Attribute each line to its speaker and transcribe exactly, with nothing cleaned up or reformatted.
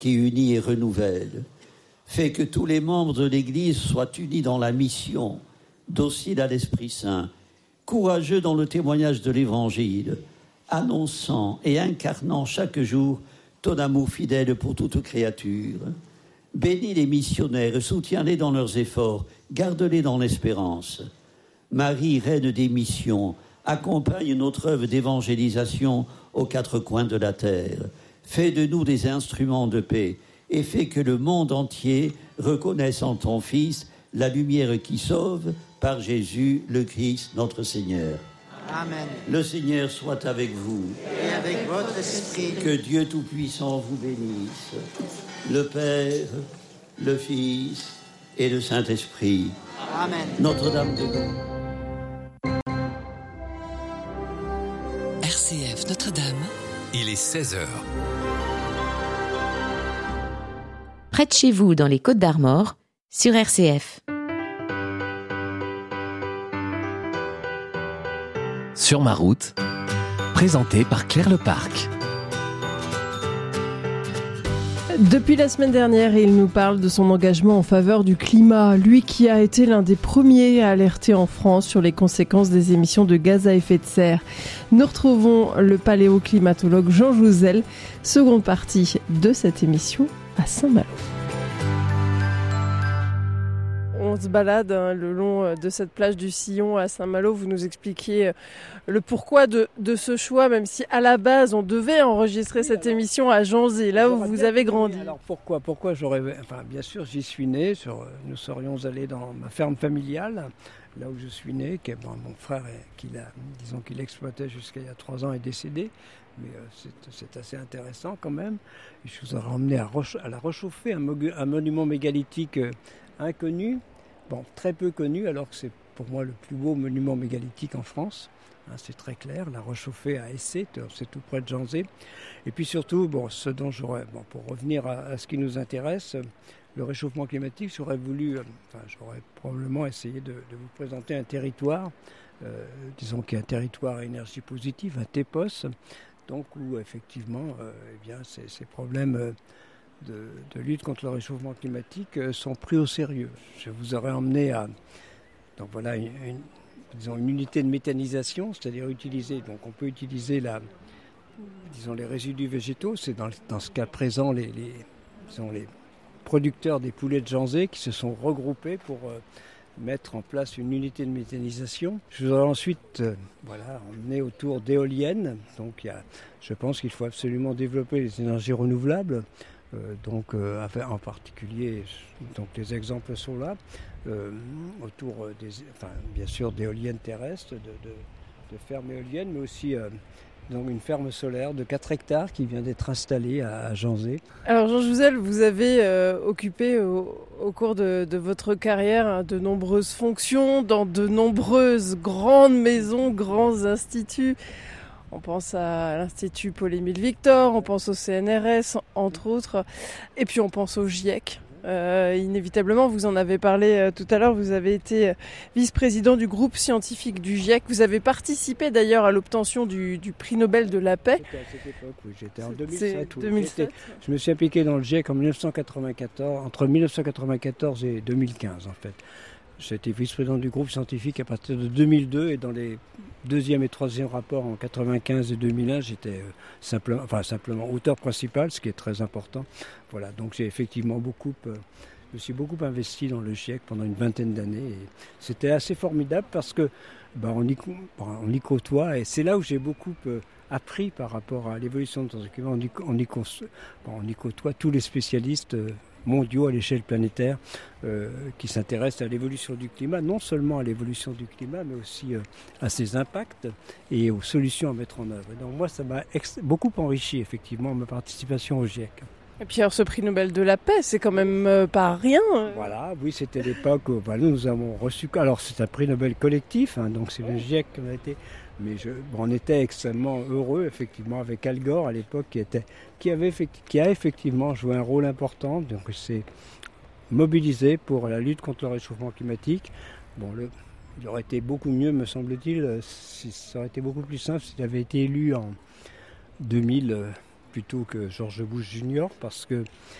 Speaker 1: qui unit et renouvelle. Fais que tous les membres de l'Église soient unis dans la mission, dociles à l'Esprit Saint, courageux dans le témoignage de l'Évangile, annonçant et incarnant chaque jour ton amour fidèle pour toute créature. Bénis les missionnaires, soutiens-les dans leurs efforts, garde-les dans l'espérance. Marie, reine des missions, accompagne notre œuvre d'évangélisation aux quatre coins de la terre. Fais de nous des instruments de paix et fais que le monde entier reconnaisse en ton Fils la lumière qui sauve, par Jésus le Christ notre Seigneur.
Speaker 2: Amen.
Speaker 1: Le Seigneur soit avec vous.
Speaker 2: Et avec votre esprit.
Speaker 1: Que Dieu Tout-Puissant vous bénisse, le Père, le Fils et le Saint-Esprit.
Speaker 2: Amen.
Speaker 1: Notre-Dame de Lourdes.
Speaker 3: R C F Notre-Dame.
Speaker 4: Il est seize heures.
Speaker 5: Près de chez vous, dans les Côtes-d'Armor, sur R C F.
Speaker 4: Sur ma route, présenté par Claire Leparc.
Speaker 6: Depuis la semaine dernière, il nous parle de son engagement en faveur du climat. Lui qui a été l'un des premiers à alerter en France sur les conséquences des émissions de gaz à effet de serre. Nous retrouvons le paléoclimatologue Jean Jouzel, seconde partie de cette émission à Saint-Malo. On se balade hein, le long de cette plage du Sillon à Saint-Malo. Vous nous expliquiez le pourquoi de, de ce choix, même si à la base on devait enregistrer oui, cette alors, émission à Janzé, là où vous avez grandi.
Speaker 7: Alors pourquoi, pourquoi j'aurais, enfin bien sûr j'y suis né. Sur, nous serions allés dans ma ferme familiale, là où je suis né. Qui, bon, mon frère, qui l'a, disons qu'il l'exploitait jusqu'à il y a trois ans, est décédé. Mais euh, c'est, c'est assez intéressant quand même. Et je vous aurais emmené à, Roche, à la Rechauffer, un, mogu, un monument mégalithique euh, inconnu. Bon, très peu connu, alors que c'est pour moi le plus beau monument mégalithique en France. Hein, c'est très clair, la Rechauffée à Essé, c'est tout près de Janzé. Et puis surtout, bon, ce dont j'aurais, bon, pour revenir à, à ce qui nous intéresse, le réchauffement climatique, j'aurais voulu, euh, enfin, j'aurais probablement essayé de, de vous présenter un territoire, euh, disons qu'il y a un territoire à énergie positive, un T P O S, donc où effectivement, euh, eh bien, ces, ces problèmes euh, De, de lutte contre le réchauffement climatique euh, sont pris au sérieux. Je vous aurais emmené à donc voilà, une, une, disons une unité de méthanisation, c'est-à-dire utiliser, donc on peut utiliser la, disons les résidus végétaux, c'est dans, dans ce cas présent les, les, disons les producteurs des poulets de Janzé qui se sont regroupés pour euh, mettre en place une unité de méthanisation. Je vous aurais ensuite euh, voilà, emmené autour d'éoliennes, donc il y a, je pense qu'il faut absolument développer les énergies renouvelables. Euh, donc euh, en particulier, donc les exemples sont là, euh, autour des, enfin bien sûr d'éoliennes terrestres, de, de, de fermes éoliennes, mais aussi euh, donc une ferme solaire de quatre hectares qui vient d'être installée à, à Janzé.
Speaker 6: Alors Jean Jouzel, vous avez euh, occupé au, au cours de, de votre carrière hein, de nombreuses fonctions dans de nombreuses grandes maisons, grands instituts. On pense à l'Institut Paul-Émile Victor, on pense au C N R S, entre autres, et puis on pense au GIEC. Euh, inévitablement, vous en avez parlé euh, tout à l'heure, vous avez été vice-président du groupe scientifique du GIEC. Vous avez participé d'ailleurs à l'obtention du, du prix Nobel de la paix.
Speaker 7: C'était à cette époque, oui, j'étais en deux mille sept. Oui.
Speaker 6: deux mille sept.
Speaker 7: Je me suis impliqué dans le GIEC en dix-neuf cent quatre-vingt-quatorze, entre dix-neuf cent quatre-vingt-quatorze et deux mille quinze en fait. J'ai été vice-président du groupe scientifique à partir de deux mille deux et dans les deuxième et troisième rapports en quatre-vingt-quinze et deux mille un, j'étais euh, simplement, enfin simplement auteur principal, ce qui est très important. Voilà, donc j'ai effectivement beaucoup, euh, je me suis beaucoup investi dans le GIEC pendant une vingtaine d'années. Et c'était assez formidable parce que bah, on, y, on y côtoie et c'est là où j'ai beaucoup euh, appris par rapport à l'évolution de notre climat. On y, on y, bon, on y côtoie tous les spécialistes. Euh, mondiaux à l'échelle planétaire euh, qui s'intéressent à l'évolution du climat, non seulement à l'évolution du climat, mais aussi euh, à ses impacts et aux solutions à mettre en œuvre. Et donc moi, ça m'a ex- beaucoup enrichi, effectivement, ma participation au GIEC.
Speaker 6: Et puis alors ce prix Nobel de la paix, c'est quand même euh, pas rien.
Speaker 7: Voilà, oui, c'était l'époque où bah, nous, nous avons reçu... Alors c'est un prix Nobel collectif, hein, donc c'est le GIEC qui en a été... Mais je, bon, on était extrêmement heureux, effectivement, avec Al Gore à l'époque, qui, était, qui, avait, qui a effectivement joué un rôle important. Donc, il s'est mobilisé pour la lutte contre le réchauffement climatique. Bon, le, il aurait été beaucoup mieux, me semble-t-il, si ça aurait été beaucoup plus simple s'il avait été élu en deux mille plutôt que George Bush junior parce que